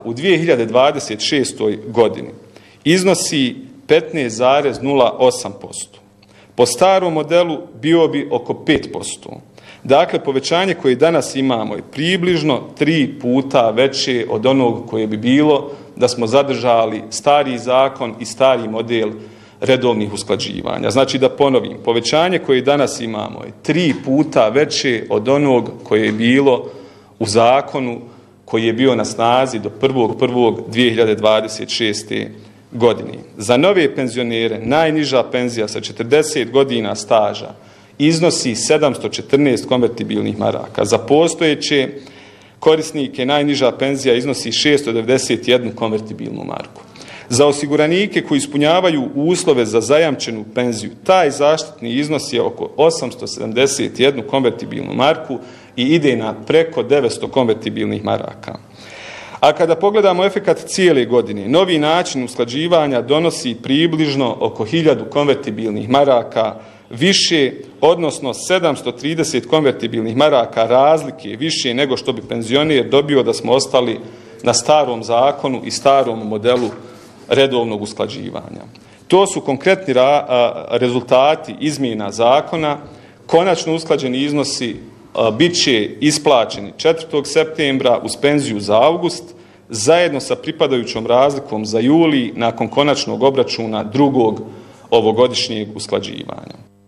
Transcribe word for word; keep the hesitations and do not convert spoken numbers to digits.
u dvije hiljade dvadeset šestoj. godini iznosi petnaest zarez nula osam posto. Po starom modelu bio bi oko pet posto. Dakle, povećanje koje danas imamo je približno tri puta veće od onog koje bi bilo da smo zadržali stari zakon i stari model redovnih usklađivanja. Znači, da ponovim, povećanje koje danas imamo je tri puta veće od onog koje je bilo u zakonu koji je bio na snazi do prvog prvog dvije hiljade dvadeset šeste. godine. Za nove penzionere najniža penzija sa četrdeset godina staža iznosi sedamsto četrnaest konvertibilnih maraka. Za postojeće korisnike najniža penzija iznosi šesto devedeset jednu konvertibilnu marku. Za osiguranike koji ispunjavaju uslove za zajamčenu penziju, taj zaštitni iznos je oko osamsto sedamdeset jednu konvertibilnu marku i ide na preko devetsto konvertibilnih maraka. A kada pogledamo efekat cijele godine, novi način usklađivanja donosi približno oko hiljadu konvertibilnih maraka više, odnosno sedamsto trideset konvertibilnih maraka razlike više nego što bi penzioner dobio da smo ostali na starom zakonu i starom modelu redovnog usklađivanja. To su konkretni rezultati izmjena zakona. Konačno usklađeni iznosi bit će isplaćeni četvrtog septembra uz penziju za avgust, zajedno sa pripadajućom razlikom za juli nakon konačnog obračuna drugog ovogodišnjeg usklađivanja.